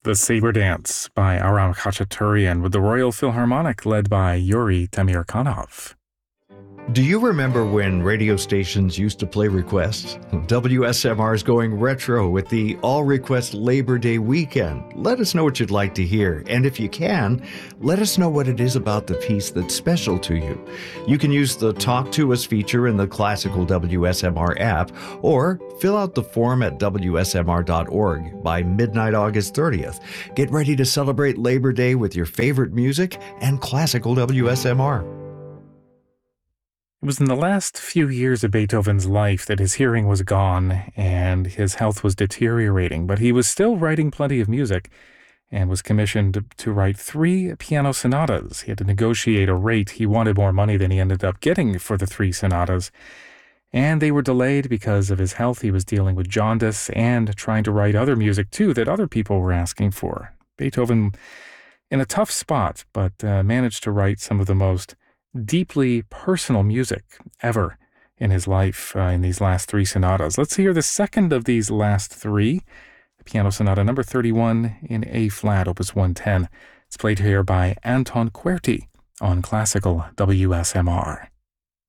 The Saber Dance by Aram Khachaturian with the Royal Philharmonic led by Yuri Tamirkanov. Do you remember when radio stations used to play requests? WSMR is going retro with the All Request Labor Day weekend. Let us know what you'd like to hear, and if you can, let us know what it is about the piece that's special to you. You can use the Talk to Us feature in the classical WSMR app, or fill out the form at WSMR.org by midnight August 30th. Get ready to celebrate Labor Day with your favorite music and classical WSMR. It was in the last few years of Beethoven's life that his hearing was gone and his health was deteriorating, but he was still writing plenty of music and was commissioned to write 3 piano sonatas. He had to negotiate a rate. He wanted more money than he ended up getting for the 3 sonatas, and they were delayed because of his health. He was dealing with jaundice and trying to write other music, too, that other people were asking for. Beethoven in a tough spot, but managed to write some of the most deeply personal music ever in his life in these last 3 sonatas. Let's hear the second of these last 3, the Piano Sonata number 31 in A-flat, opus 110. It's played here by Anton Querti on classical WSMR.